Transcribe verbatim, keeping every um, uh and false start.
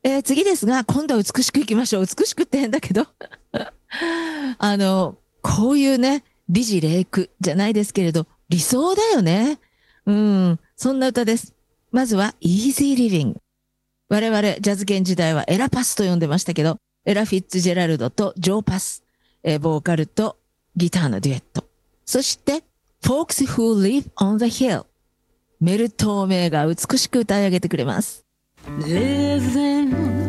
えー次ですが、今度は美しくいきましょう。美しくって変だけど。あの、こういうね、美辞麗句じゃないですけれど、理想だよね。うん、そんな歌です。まずは、Easy Living。我々、ジャズ圏時代はエラパスと呼んでましたけど、エラ・フィッツジェラルドとジョー・パス、えーボーカルとギターのデュエット。そして、Folks Who Live on the Hill。メルトーメイが美しく歌い上げてくれます。 Living